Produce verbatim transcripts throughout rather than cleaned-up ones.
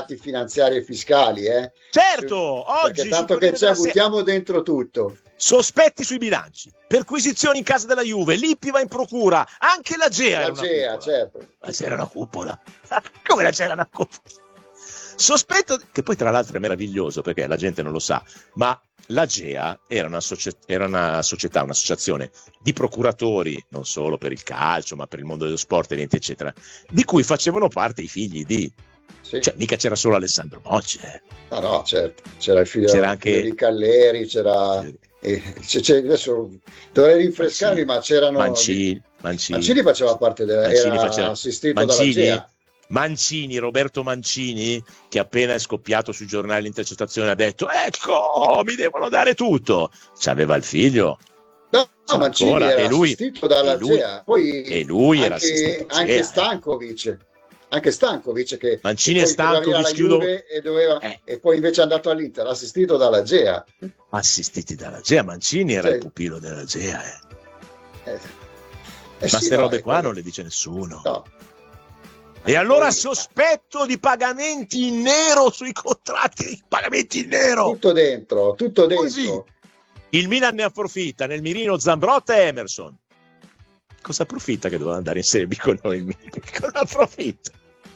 reati finanziari e fiscali, eh? Certo, perché oggi tanto che c'è, buttiamo dentro tutto. Sospetti sui bilanci, perquisizioni in casa della Juve, Lippi va in procura, anche la Gea La era una Gea, cupola. certo. La Gea era una cupola. Come la Gea era una cupola? Sospetto, che poi tra l'altro è meraviglioso perché la gente non lo sa, ma la Gea era una, socie- era una società, un'associazione di procuratori, non solo per il calcio, ma per il mondo dello sport, eventi, eccetera, di cui facevano parte i figli di... Sì. Cioè, mica c'era solo Alessandro Moggi. Eh. No, no, certo. C'era il figlio, C'era il figlio anche di Calleri, c'era... Eh, c'è, c'è, adesso dovrei rinfrescarmi, Mancini, ma c'erano... Mancini, Mancini, Mancini faceva parte della... Mancini era faceva... assistito Mancini, dalla Gea. Mancini, Roberto Mancini, che appena è scoppiato sui giornali l'intercettazione ha detto ecco, mi devono dare tutto. C'aveva il figlio. No, no, Mancini ancora. era E lui, assistito dalla e lui, Gea. Poi e lui anche, era assistito anche Gea, Stankovic. Anche Stankovic che, Mancini che e poi doveva venire alla Stankovic chiudono... Juve e, doveva, eh. e poi invece è andato all'Inter, assistito dalla Gea. Assistiti dalla Gea. Mancini era Cioè, il pupillo della Gea. Eh. Eh, eh Ma sì, ste no, robe è qua quello. non le dice nessuno. No. E allora Poi- sospetto di pagamenti in nero sui contratti, pagamenti in nero. Tutto dentro, tutto dentro. Così. Il Milan ne approfitta, nel mirino Zambrotta e Emerson. Cosa approfitta che doveva andare in Serie B con noi? Cosa approfitta?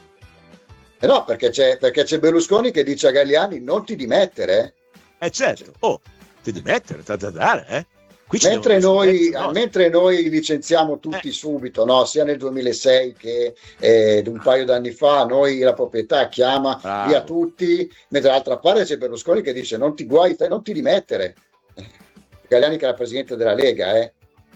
Eh no, perché c'è, perché c'è Berlusconi che dice a Galliani non ti dimettere. Eh certo, oh, ti devi mettere, da da dare, eh? Qui ci Mentre devono noi, essere pezzi, no? mentre noi licenziamo tutti Eh. subito, no? Sia nel duemilasei che eh, un paio d'anni fa, noi la proprietà chiama Bravo. via tutti, mentre dall'altra parte c'è Berlusconi che dice non ti guai, non ti rimettere. Galliani che era presidente della Lega, eh?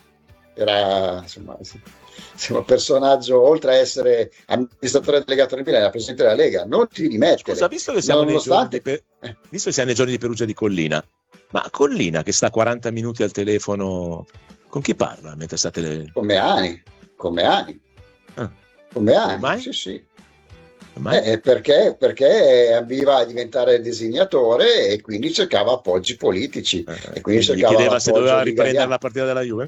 Era insomma, insomma, un personaggio, oltre a essere amministratore delegato del Milan, era presidente della Lega, non ti rimettere. Scusa, visto che siamo nei giorni Nonostante- di Pe- visto che siamo nei giorni di Perugia di Collina, ma Collina che sta quaranta minuti al telefono, con chi parla mentre state le... come Ani, come Ani, Ah, come Ani, mai? sì sì. ormai? Eh, perché, perché ambiva a diventare designatore e quindi cercava appoggi politici. Eh, e quindi quindi gli cercava chiedeva se l'appoggio doveva di riprendere Galliani. la partita della Juve?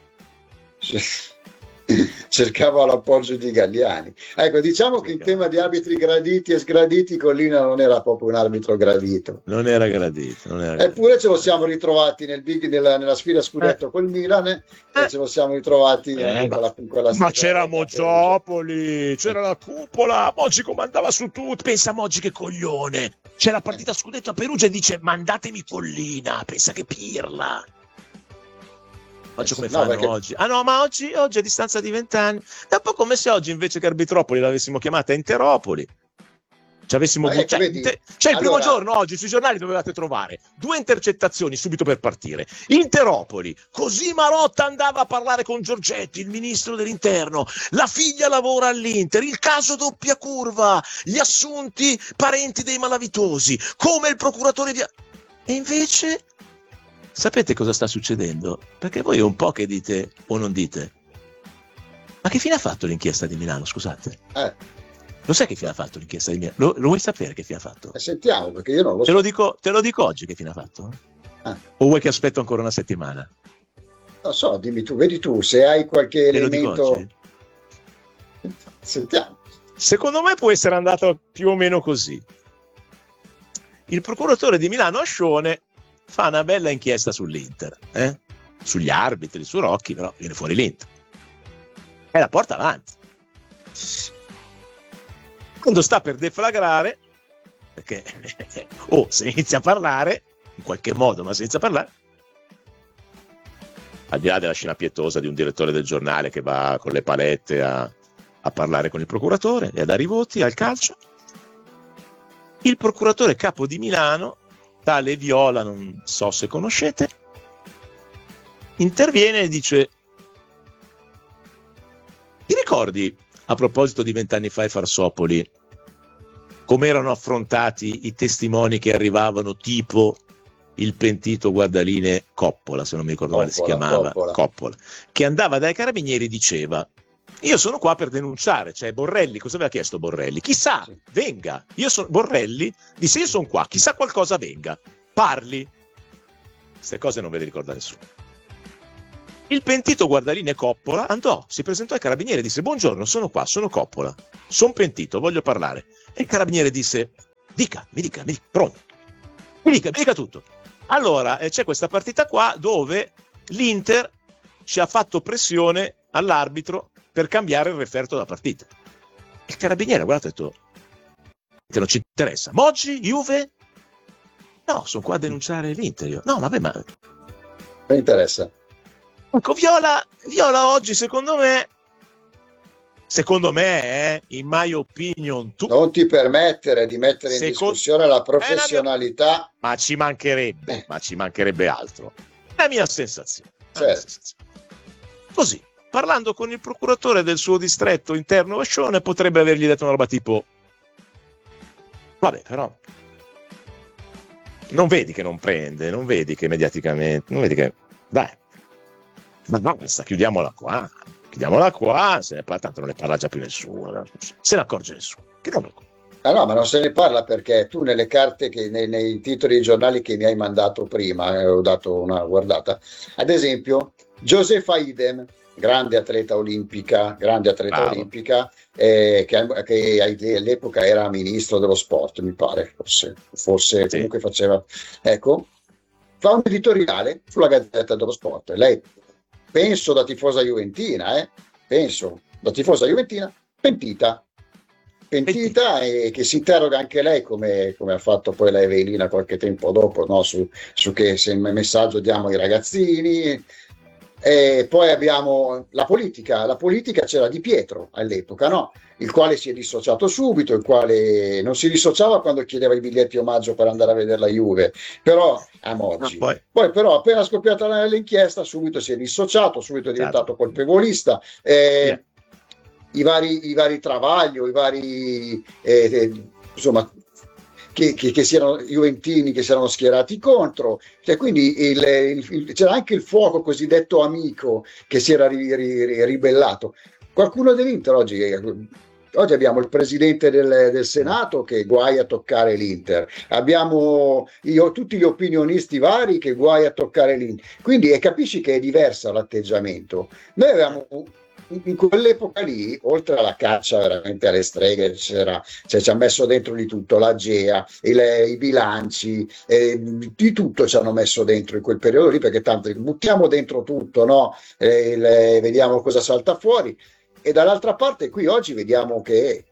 Cercava l'appoggio di Galliani. Ecco, diciamo che in Cercava. tema di arbitri graditi e sgraditi, Collina non era proprio un arbitro gradito. Non era gradito, non era gradito. Eppure ce lo siamo ritrovati nel big, nella, nella sfida scudetto col Milan eh, e ce lo siamo ritrovati Eh, in quella, in quella ma stagione. c'era Moggiopoli, c'era la cupola, Moggi comandava su tutto. Pensa Moggi che coglione. C'è la partita scudetto a Perugia e dice mandatemi Collina, pensa che pirla. Faccio come No, fanno perché- oggi. Ah no, ma oggi, oggi a distanza di vent'anni. È un po' come se oggi invece che Arbitropoli l'avessimo chiamata Interopoli. Ci avessimo Ma bu- ecco, cioè, vedi, inte- cioè il primo allora- giorno oggi sui giornali dovevate trovare due intercettazioni subito per partire. Interopoli, così Marotta andava a parlare con Giorgetti, il ministro dell'interno, la figlia lavora all'Inter, il caso doppia curva, gli assunti parenti dei malavitosi, come il procuratore di... E invece, sapete cosa sta succedendo? Perché voi è un po' che dite o non dite. Ma che fine ha fatto l'inchiesta di Milano, scusate? Eh, Lo sai che fine ha fatto l'inchiesta di Milano? Lo, lo vuoi sapere che fine ha fatto? eh, sentiamo, perché io non lo Te so. lo dico, te lo dico oggi che fine ha fatto? Ah. O vuoi che aspetto ancora una settimana? Non so, dimmi tu, vedi tu, se hai qualche Te lo dico elemento... oggi. Sentiamo. Secondo me può essere andato più o meno così. Il procuratore di Milano Ascione fa una bella inchiesta sull'Inter, eh? Sugli arbitri, su Rocchi, però viene fuori l'Inter. E la porta avanti. Quando sta per deflagrare, perché oh, se inizia a parlare, in qualche modo, ma se inizia a parlare, al di là della scena pietosa di un direttore del giornale che va con le palette a, a parlare con il procuratore e a dare i voti al calcio, il procuratore capo di Milano, tale Viola, non so se conoscete, interviene e dice: ti ricordi, a proposito di vent'anni fa e Farsopoli, come erano affrontati i testimoni che arrivavano, tipo il pentito Guardaline Coppola, se non mi ricordo male si Coppola, chiamava, Coppola. Coppola, che andava dai carabinieri e diceva: io sono qua per denunciare, cioè Borrelli, cosa aveva chiesto Borrelli? Chissà, Sì. venga. Io sono Borrelli, disse: io sono qua, chissà qualcosa venga, parli. Queste cose non ve le ricorda nessuno. Il pentito Guardaline Coppola andò, si presentò ai carabinieri e disse: buongiorno, sono qua, sono Coppola, sono pentito, voglio parlare. E il carabiniere disse: Dica, mi dica, mi dica, pronto. Mi dica, mi dica tutto. Allora, eh, c'è questa partita qua dove l'Inter ci ha fatto pressione all'arbitro per cambiare il referto della partita. Il carabiniere, guardate, ha detto, che non ci interessa. Moggi, Juve? No, sono qua a denunciare l'Inter. Io. No, vabbè, ma... Mi interessa. Ecco, Viola, Viola oggi, secondo me, secondo me, eh, in my opinion, tu... Non ti permettere di mettere in Secondo... discussione la professionalità. La mia... Ma ci mancherebbe, eh. ma ci mancherebbe altro. La mia sensazione. La Certo. mia sensazione. Così, parlando con il procuratore del suo distretto interno Vascione, potrebbe avergli detto una roba tipo: vabbè, però non vedi che non prende, non vedi che mediaticamente, non vedi che... Dai, ma no, questa chiudiamola qua, chiudiamola qua, se ne parla, tanto non ne parla già più nessuno, se ne accorge nessuno. Che non lo... Ah no, ma non se ne parla perché tu nelle carte, che nei, nei titoli dei giornali che mi hai mandato prima, eh, ho dato una guardata, ad esempio Josefa Idem, grande atleta olimpica, grande atleta Bravo. olimpica, eh, che, che all'epoca era ministro dello sport, mi pare, forse, forse Sì. comunque faceva, ecco, fa un editoriale sulla Gazzetta dello Sport. Lei, penso da tifosa juventina, eh, penso da tifosa juventina, pentita, pentita e che si interroga anche lei, come, come ha fatto poi la Evelina qualche tempo dopo, no, su, su che se il messaggio diamo ai ragazzini. E poi abbiamo la politica, la politica c'era Di Pietro all'epoca, no? Il quale si è dissociato subito, il quale non si dissociava quando chiedeva i biglietti omaggio per andare a vedere la Juve, però a Moggi. No, poi... poi però appena scoppiata l'inchiesta subito si è dissociato, subito è diventato Certo. colpevolista. Eh, Yeah. i, vari, I vari travaglio, i vari... Eh, eh, insomma... Che, che, che siano juventini che si erano schierati contro, cioè, quindi il, il, il, c'era anche il fuoco cosiddetto amico che si era ri, ri, ribellato. Qualcuno dell'Inter oggi, oggi abbiamo il presidente del, del Senato che guai a toccare l'Inter, abbiamo io, tutti gli opinionisti vari che guai a toccare l'Inter, quindi e capisci che è diverso l'atteggiamento. Noi avevamo in quell'epoca lì, oltre alla caccia veramente alle streghe, c'era, cioè, ci ha messo dentro di tutto, la Gea, il, i bilanci, eh, di tutto ci hanno messo dentro in quel periodo lì, perché tanto buttiamo dentro tutto, no? Eh, il, vediamo cosa salta fuori. E dall'altra parte qui oggi vediamo che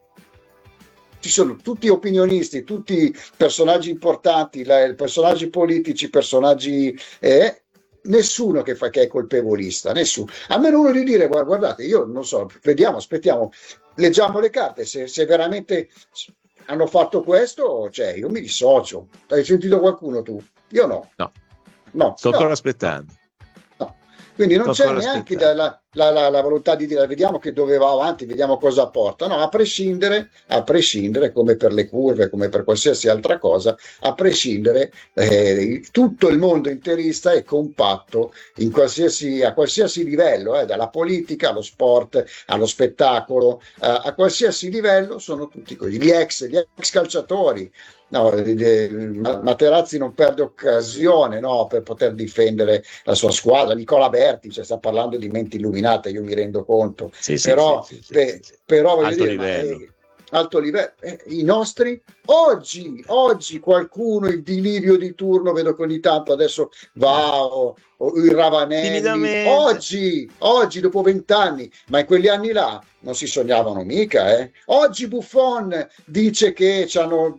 ci sono tutti opinionisti, tutti personaggi importanti, la, personaggi politici, personaggi... Eh, nessuno che fa che è colpevolista, nessuno. A meno uno di dire guardate, io non so, vediamo, aspettiamo, leggiamo le carte, se, se veramente hanno fatto questo, cioè io mi dissocio. Hai sentito qualcuno tu? Io no. No. No. Sto no. ancora aspettando. No. Quindi non Sto c'è neanche la, la, la, la volontà di dire vediamo che dove va avanti, vediamo cosa porta. No, a prescindere, a prescindere, come per le curve, come per qualsiasi altra cosa, a prescindere, eh, tutto il mondo interista è compatto in qualsiasi, a qualsiasi livello, eh, dalla politica allo sport, allo spettacolo, eh, a qualsiasi livello sono tutti così. Gli ex, gli ex calciatori. No, Materazzi non perde occasione, no, per poter difendere la sua squadra. Nicola Berti, cioè, sta parlando di menti illuminate, io mi rendo conto, sì, però, sì, sì, pe, sì, sì. però alto dire, livello, ma, eh, alto livello. Eh, i nostri oggi, oggi qualcuno il dilirio di turno, vedo che ogni tanto adesso va o, o il Ravanelli, oggi, oggi dopo vent'anni, ma in quegli anni là non si sognavano mica, eh. Oggi Buffon dice che c'hanno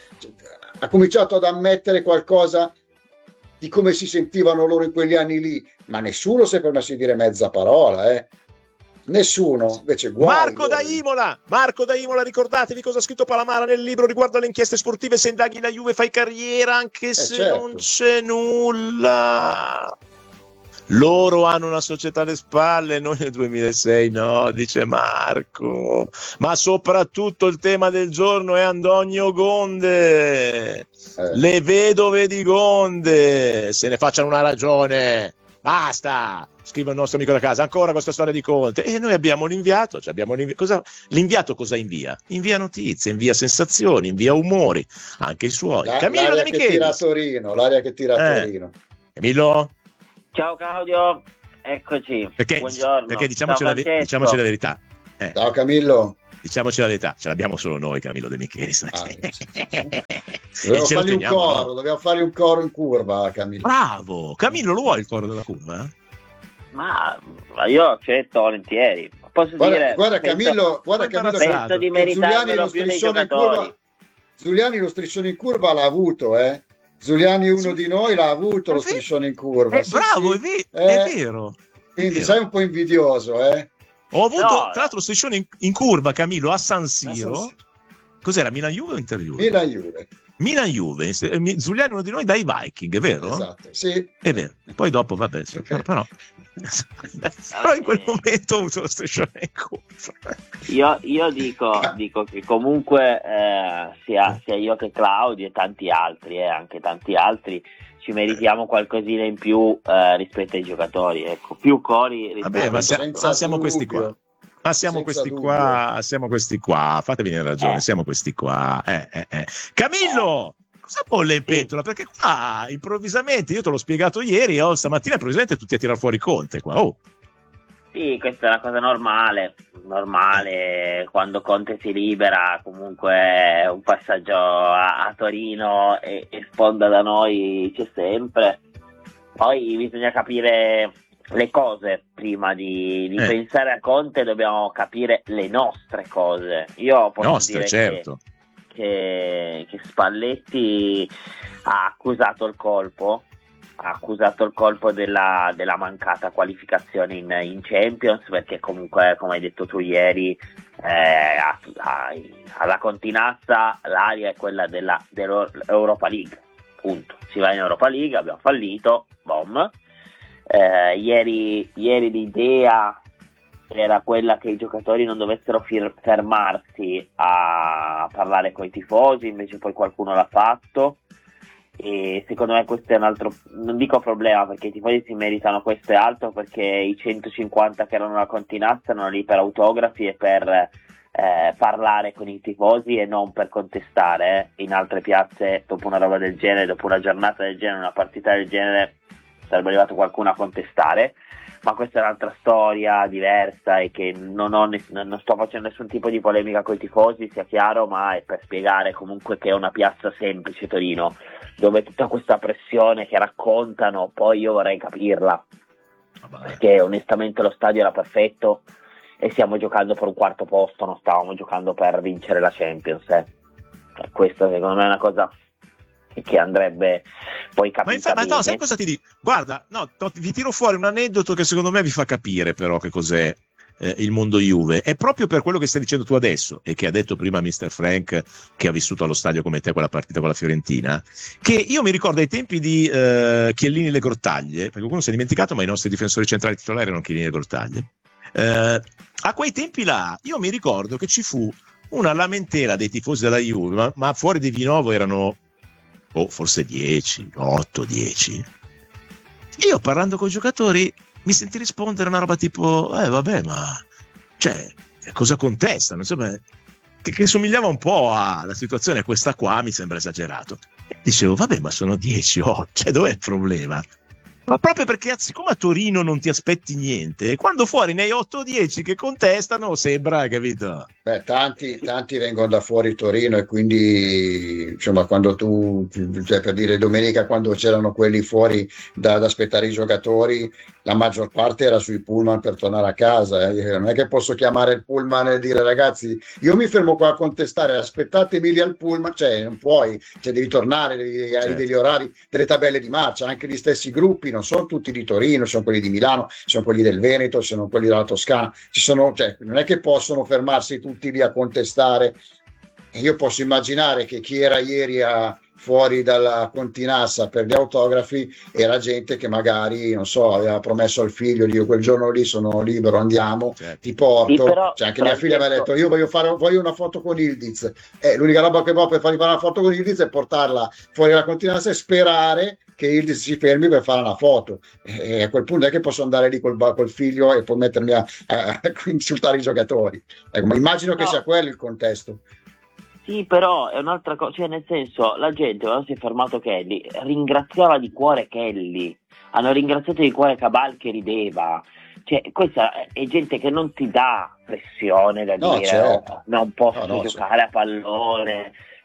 ha cominciato ad ammettere qualcosa di come si sentivano loro in quegli anni lì, ma nessuno si è permesso di dire mezza parola, eh? Nessuno. Invece Marco da Imola, Marco da Imola, ricordatevi cosa ha scritto Palamara nel libro riguardo alle inchieste sportive: se indaghi la Juve fai carriera, anche se eh certo. non c'è nulla. Loro hanno una società alle spalle, noi nel duemilasei no, dice Marco. Ma soprattutto il tema del giorno è Antonio Gonde, eh. le vedove di Gonde, se ne facciano una ragione. Basta, scrive il nostro amico da casa, ancora questa storia di Conte. E noi abbiamo l'inviato, cioè abbiamo l'invi- cosa, l'inviato cosa invia? Invia notizie, invia sensazioni, invia umori, anche i suoi. La, Camillo l'aria De che tira a Michelis. Torino, l'aria che tira a Eh. Torino. Camillo? Ciao Claudio, eccoci. Perché, buongiorno. perché diciamoci, Ciao, la, diciamoci la verità. Eh. Ciao Camillo. Diciamoci la verità, ce l'abbiamo solo noi, Camillo De Michelis. Ah, Dobbiamo ce lo fargli un teniamo, coro, no? dobbiamo fargli un coro in curva, Camillo. Bravo! Camillo, lo vuoi il coro della curva? Ma, ma io accetto volentieri. Posso Guarda, dire, guarda penso, Camillo, guarda Come Camillo imbarazzato. penso di che Zuliani meritarmelo lo più dei striscione in giocatori. curva, Zuliani lo striscione in curva l'ha avuto, eh? Zuliani uno di noi l'ha avuto lo È ve- striscione in curva. Eh, Sì, bravo, sì. è, ve- è Eh, vero. È quindi vero. sei un po' invidioso, eh? Ho avuto, No, tra l'altro, lo striscione in, in curva, Camillo, a San Siro. San Siro. Cos'era? Milan-Juve o Inter-Juve? Milan Juve. Milan-Juve. Se- mi- Zuliani uno di noi dai Viking, è vero? Esatto, sì. È vero. Poi dopo, vabbè, sì, però, però, però in quel momento ho avuto lo striscione in curva. Io, io dico, dico che comunque eh, sia, sia io che Claudio e tanti altri, eh, anche tanti altri, ci meritiamo qualcosina in più eh, rispetto ai giocatori. Ecco, più cori rispetto Vabbè, ma, ai sia- giocatori. ma siamo questi qua. dubbio. Ma siamo Senza questi dubbio. qua, siamo questi qua, fatemi ragione, Eh. siamo questi qua. Eh, eh, eh. Camillo, cosa bolle in pentola? Perché qua improvvisamente, io te l'ho spiegato ieri, oh, stamattina improvvisamente tutti a tirar fuori Conte qua. Oh. Sì, questa è una cosa normale, normale, quando Conte si libera comunque un passaggio a, a Torino e, e sponda da noi c'è sempre. Poi bisogna capire le cose prima di, di Eh. pensare a Conte, dobbiamo capire le nostre cose. Io posso Nostre, dire certo. che, che, che Spalletti ha accusato il colpo, ha accusato il colpo della, della mancata qualificazione in, in Champions, perché comunque, come hai detto tu ieri, eh, a- a- alla Continazza l'aria è quella della, dell'Europa League, punto. Si va in Europa League, abbiamo fallito, bom. Eh, ieri, ieri l'idea era quella che i giocatori non dovessero fir- fermarsi a parlare con i tifosi, invece poi qualcuno l'ha fatto, e secondo me questo è un altro, non dico problema, perché i tifosi si meritano questo e altro, perché i centocinquanta che erano alla Continazza erano lì per autografi e per eh, parlare con i tifosi e non per contestare. eh. In altre piazze, dopo una roba del genere, dopo una giornata del genere, una partita del genere, sarebbe arrivato qualcuno a contestare, ma questa è un'altra storia diversa e che non, ho ness- non sto facendo nessun tipo di polemica con i tifosi, sia chiaro, ma è per spiegare comunque che è una piazza semplice, Torino, dove tutta questa pressione che raccontano, poi io vorrei capirla, perché onestamente lo stadio era perfetto e stiamo giocando per un quarto posto, non stavamo giocando per vincere la Champions. Eh. Questa secondo me è una cosa che andrebbe poi Ma, capita infa- ma no, bene. sai cosa ti dico? Guarda, no, to- vi tiro fuori un aneddoto che secondo me vi fa capire però che cos'è eh, il mondo Juve. È proprio per quello che stai dicendo tu adesso e che ha detto prima mister Frank, che ha vissuto allo stadio come te quella partita con la Fiorentina, che io mi ricordo ai tempi di eh, Chiellini Le Grottaglie, perché qualcuno si è dimenticato, ma i nostri difensori centrali titolari erano Chiellini Le Grottaglie. Eh, a quei tempi là io mi ricordo che ci fu una lamentela dei tifosi della Juve, ma, ma fuori di Vinovo erano oh, forse dieci, otto, dieci. Io parlando con i giocatori mi senti rispondere una roba tipo eh vabbè, ma cioè cosa contestano, insomma, che, che somigliava un po' alla situazione questa qua, mi sembra esagerato. E dicevo vabbè, ma sono dieci, otto, cioè dov'è il problema? Ma proprio perché siccome a Torino non ti aspetti niente, quando fuori nei otto dieci che contestano sembra, capito? Beh, tanti, tanti vengono da fuori Torino e quindi, insomma, quando tu, cioè per dire domenica, quando c'erano quelli fuori da, ad aspettare i giocatori, la maggior parte era sui pullman per tornare a casa. eh. Non è che posso chiamare il pullman e dire ragazzi, io mi fermo qua a contestare, aspettatemi lì al pullman, cioè non puoi, cioè devi tornare, devi, hai Certo. degli orari, delle tabelle di marcia, anche gli stessi gruppi, non sono tutti di Torino, sono quelli di Milano, sono quelli del Veneto, sono quelli della Toscana, ci sono, cioè, non è che possono fermarsi tutti lì a contestare. Io posso immaginare che chi era ieri a, fuori dalla Continassa per gli autografi era gente che magari, non so, aveva promesso al figlio, io quel giorno lì sono libero, andiamo, Certo. ti porto. Sì, però, cioè anche mia figlia mi ha Francesco- detto io voglio fare voglio una foto con Ildiz, eh, l'unica roba che ho per fargli fare una foto con Ildiz è portarla fuori dalla Continassa e sperare che Ildiz si fermi per fare una foto, e a quel punto è che posso andare lì col, col figlio e poi mettermi a, a, a insultare i giocatori. Ecco, ma immagino che No. sia quello il contesto. Sì, però è un'altra cosa, cioè nel senso, la gente quando si è fermato Kelly ringraziava di cuore Kelly, hanno ringraziato di cuore Cabal che rideva, cioè questa è gente che non ti dà pressione da No, dire certo. "Oh, non posso No, no, giocare a pallone",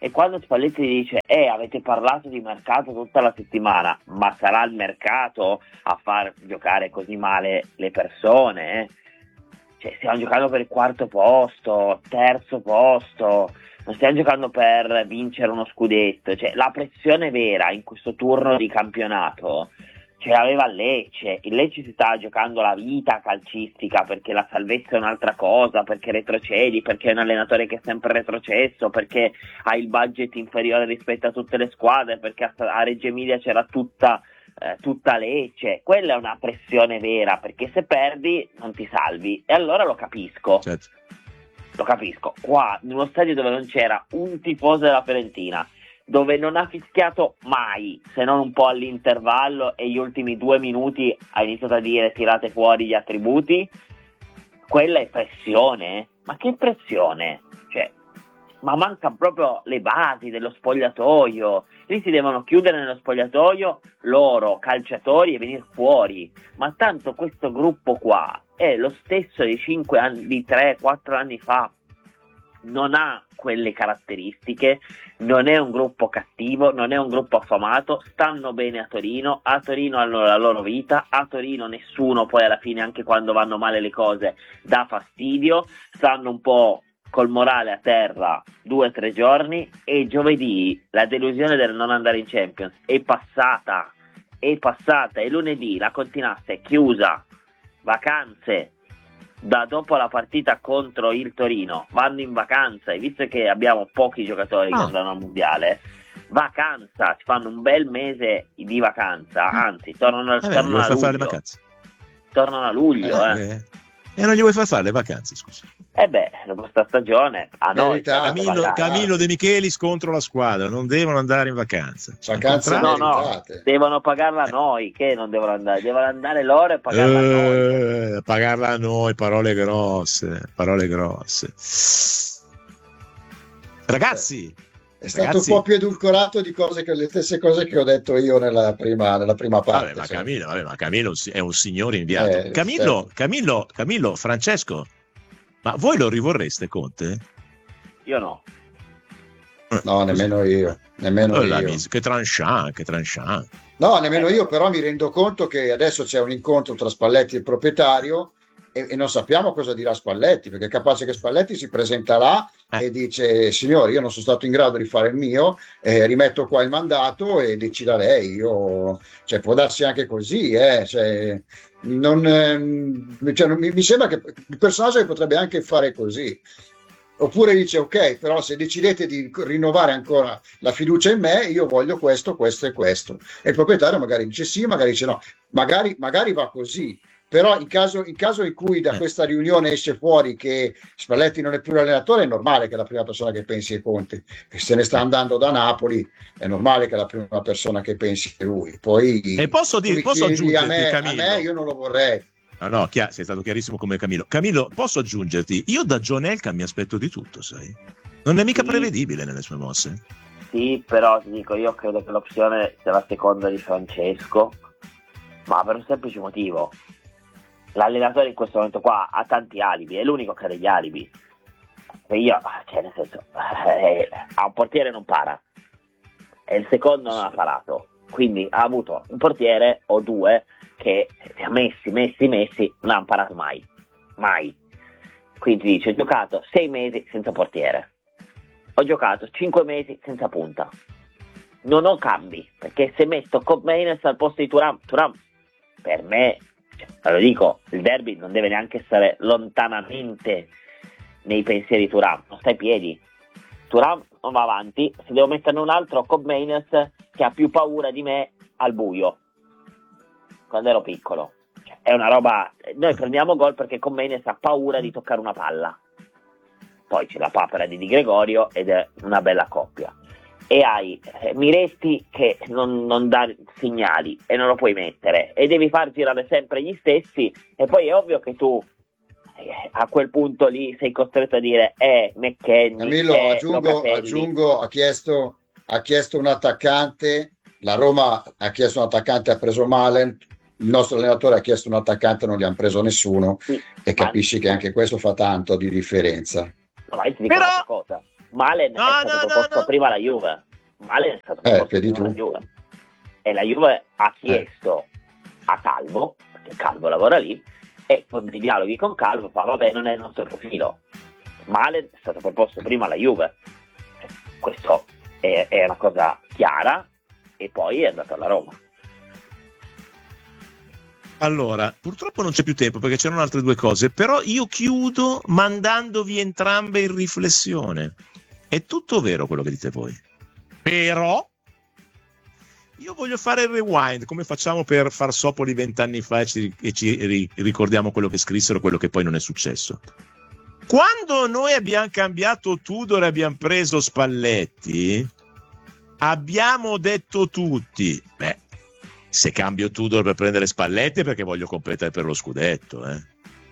E quando Spalletti dice eh avete parlato di mercato tutta la settimana, ma sarà il mercato a far giocare così male le persone? Eh? Cioè, stiamo giocando per il quarto posto, terzo posto, non stiamo giocando per vincere uno scudetto. Cioè, la pressione vera in questo turno di campionato ce l'aveva il Lecce. Il Lecce si stava giocando la vita calcistica, perché la salvezza è un'altra cosa, perché retrocedi, perché è un allenatore che è sempre retrocesso, perché ha il budget inferiore rispetto a tutte le squadre, perché a, a Reggio Emilia c'era tutta Eh, tutta Lecce. Quella è una pressione vera, perché se perdi non ti salvi, e allora lo capisco. Certo. Lo capisco. Qua in uno stadio dove non c'era un tifoso della Fiorentina, dove non ha fischiato mai, se non un po' all'intervallo, e gli ultimi due minuti ha iniziato a dire tirate fuori gli attributi, quella è pressione. eh? Ma che pressione? Cioè, ma mancano proprio le basi dello spogliatoio. Lì si devono chiudere nello spogliatoio loro, calciatori, e venire fuori. Ma tanto questo gruppo qua è lo stesso di cinque anni, di tre quattro anni fa. Non ha quelle caratteristiche, non è un gruppo cattivo, non è un gruppo affamato, stanno bene a Torino, a Torino hanno la loro vita, a Torino nessuno poi alla fine, anche quando vanno male le cose, dà fastidio, stanno un po' col morale a terra due o tre giorni, e giovedì la delusione del non andare in Champions è passata, è passata, e lunedì la Continasse è chiusa, vacanze, da dopo la partita contro il Torino vanno in vacanza, e visto che abbiamo pochi giocatori ah. che andranno al mondiale, vacanza, si fanno un bel mese di vacanza, anzi tornano, eh beh, tornano a far fare le luglio, vacanze. tornano a luglio eh, eh. eh. E non gli vuoi far fare le vacanze, scusa? E beh, dopo sta stagione a noi Verità, Camillo, vacanze. Camillo De Michelis contro la squadra, non devono andare in vacanza. Cioè, Vacanze al No, contrario- no, meritate. devono pagarla noi, che non devono andare, devono andare loro e pagarla a noi. Eh, pagarla a noi, parole grosse, parole grosse. Ragazzi, È stato ragazzi, un po' più edulcorato di cose che le stesse cose che ho detto io nella prima, nella prima parte. vabbè, ma cioè. Camillo, vabbè, ma Camillo è un signore inviato. Eh, Camillo, certo. Camillo, Camillo, Francesco, ma voi lo rivorreste Conte? Io no. No, nemmeno io, nemmeno Oh, la io. mis- che tranchant, che tranchant. No, nemmeno io, però mi rendo conto che adesso c'è un incontro tra Spalletti e il proprietario, e, e non sappiamo cosa dirà Spalletti, perché è capace che Spalletti si presenta là Eh. e dice: signori, io non sono stato in grado di fare il mio, eh, rimetto qua il mandato e decida lei. Io, cioè, può darsi anche così, eh, cioè, non, ehm, cioè, non- mi, mi sembra che il personaggio potrebbe anche fare così. Oppure dice: ok, però se decidete di rinnovare ancora la fiducia in me, io voglio questo, questo e questo. E il proprietario magari dice sì, magari dice no, magari, magari va così. Però in caso, in caso in cui da Eh. questa riunione esce fuori che Spalletti non è più l'allenatore, è normale che la prima persona che pensi è Conte. E se ne sta andando da Napoli, è normale che la prima persona che pensi è lui. Poi E posso tu dire, mi posso chiedi a aggiungerti, me, a Camillo? me, io non lo vorrei. No, no, chiaro, sei stato chiarissimo come Camillo. Camillo, posso aggiungerti? Io da John Elkann mi aspetto di tutto, sai? Non è mica Sì. prevedibile nelle sue mosse. Sì, però ti dico, io credo che l'opzione sia la seconda di Francesco, ma per un semplice motivo. L'allenatore in questo momento qua ha tanti alibi, è l'unico che ha degli alibi. E io, cioè nel senso, eh, a un portiere non para, e il secondo non ha parato, quindi ha avuto un portiere o due che messi, messi, messi, non hanno parato mai, mai. Quindi dice, ho giocato sei mesi senza portiere, ho giocato cinque mesi senza punta, non ho cambi, perché se metto Cobb Mainers al posto di Thuram, Thuram per me, cioè, lo dico, il derby non deve neanche essere lontanamente nei pensieri di Thuram, non sta ai piedi. Thuram non va avanti, se devo metterne un altro, Cobb Mainers, che ha più paura di me al buio quando ero piccolo. Cioè, è una roba, noi prendiamo gol perché Cobb Mainers ha paura di toccare una palla, poi c'è la papera di Di Gregorio ed è una bella coppia, e hai eh, Miretti che non, non dà segnali e non lo puoi mettere, e devi far girare sempre gli stessi, e poi è ovvio che tu eh, a quel punto lì sei costretto a dire eh McKennie, Camillo, eh, aggiungo, Locatelli. aggiungo ha, chiesto, ha chiesto un attaccante, la Roma ha chiesto un attaccante, ha preso Malen, il nostro allenatore ha chiesto un attaccante, non gli hanno preso nessuno, Sì, e ma- capisci che anche questo fa tanto di differenza. No, ma io ti dico Però- un'altra cosa. Malen No, è stato no, proposto no, no. prima alla Juve. Malen è stato Eh, proposto che di prima alla tu. Juve. E la Juve ha chiesto a Calvo, perché Calvo lavora lì, e con dei dialoghi con Calvo fa vabbè, non è il nostro profilo. Malen è stato proposto prima alla Juve. Questo è, è una cosa chiara, e poi è andato alla Roma. Allora, purtroppo non c'è più tempo perché c'erano altre due cose, però io chiudo mandandovi entrambe in riflessione. È tutto vero quello che dite voi, però io voglio fare il rewind, come facciamo per Far Sopoli vent'anni fa e ci, e ci ri- ricordiamo quello che scrissero, quello che poi non è successo. Quando noi abbiamo cambiato Tudor e abbiamo preso Spalletti, abbiamo detto tutti, beh, se cambio Tudor per prendere Spalletti è perché voglio completare per lo scudetto, eh.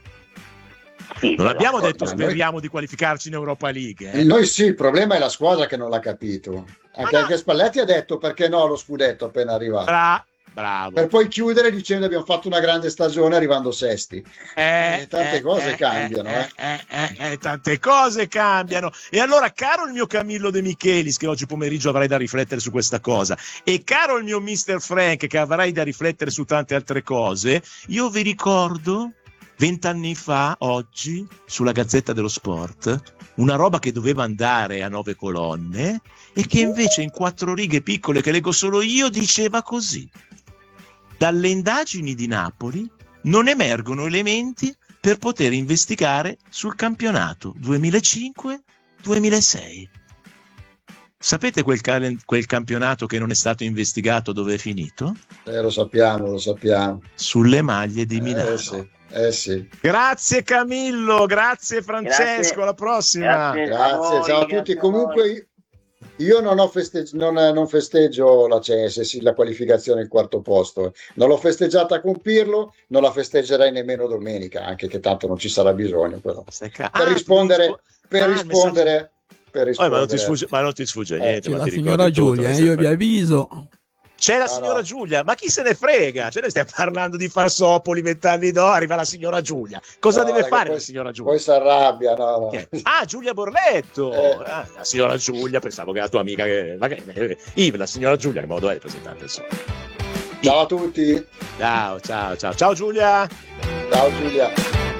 Sì, Non però- abbiamo detto ma speriamo noi- di qualificarci in Europa League, E eh. noi sì, il problema è la squadra che non l'ha capito. Anche, no. anche Spalletti ha detto perché no lo scudetto appena arrivato. Bra- bravo. Per poi chiudere dicendo abbiamo fatto una grande stagione arrivando sesti. Eh, Eh, tante eh, cose eh, cambiano, eh, eh. eh, eh, eh, tante cose cambiano. E allora, caro il mio Camillo De Michelis, che oggi pomeriggio avrai da riflettere su questa cosa, e caro il mio mister Frank, che avrai da riflettere su tante altre cose, io vi ricordo vent'anni fa, oggi, sulla Gazzetta dello Sport, una roba che doveva andare a nove colonne e che invece in quattro righe piccole che leggo solo io diceva così: dalle indagini di Napoli non emergono elementi per poter investigare sul campionato duemilacinque duemilasei. Sapete quel, cal- quel campionato che non è stato investigato dove è finito? Eh, lo sappiamo, lo sappiamo. Sulle maglie di Milano. Eh sì, eh sì. Grazie Camillo, grazie Francesco, Grazie. alla prossima. Grazie. Grazie, voi, ciao a grazie tutti. a Comunque io non, ho festeggi- non, non festeggio la C S, sì, la qualificazione in quarto posto. Non l'ho festeggiata con Pirlo, non la festeggerai nemmeno domenica, anche che tanto non ci sarà bisogno. Però. Stai ca- Per Ah, rispondere, rispo- per ah, il rispondere, per messaggio- Oh, ma non ti rispondere. sfugge, ma non ti sfugge Eh, niente. C'è ma la ti signora ricordi tutto, Giulia, mi eh, io vi sembra. avviso. C'è la No, signora no. Giulia, ma chi se ne frega? Ce ne stiamo parlando di Farsopoli vent'anni dopo, arriva la signora Giulia. Cosa No, deve perché fare poi- la signora Giulia? Poi si arrabbia, no, no. Chi è? Ah, Giulia Borletto. Eh. Ah, la signora Giulia, pensavo che era la tua amica. Che... Ma che... eh, Yves, la signora Giulia, che modo è di presentare adesso? Ciao a tutti, Ciao, ciao, ciao. Ciao Giulia. ciao Giulia.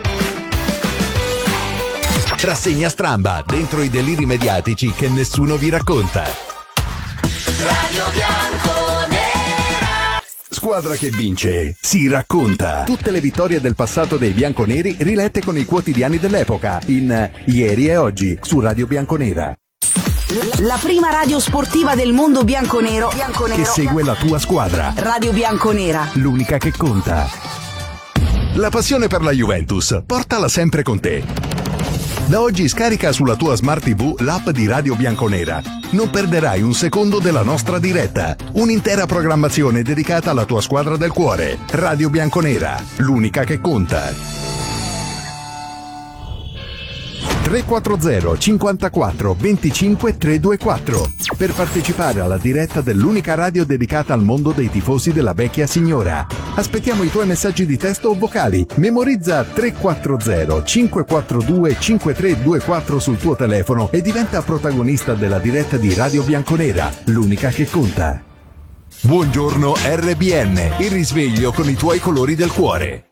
Rassegna stramba dentro i deliri mediatici che nessuno vi racconta. Radio Bianconera. Squadra che vince si racconta. Tutte le vittorie del passato dei bianconeri rilette con i quotidiani dell'epoca in Ieri e Oggi su Radio Bianconera. La prima radio sportiva del mondo bianconero. Che segue la tua squadra. Radio Bianconera. L'unica che conta. La passione per la Juventus, portala sempre con te. Da oggi scarica sulla tua Smart T V l'app di Radio Bianconera. Non perderai un secondo della nostra diretta. Un'intera programmazione dedicata alla tua squadra del cuore. Radio Bianconera, l'unica che conta. tre quattro zero cinquantaquattro venticinque trecentoventiquattro per partecipare alla diretta dell'unica radio dedicata al mondo dei tifosi della vecchia signora. Aspettiamo i tuoi messaggi di testo o vocali. Memorizza tre quattro zero cinque quattro due cinque tre due quattro sul tuo telefono e diventa protagonista della diretta di Radio Bianconera, l'unica che conta. Buongiorno R B N, il risveglio con i tuoi colori del cuore.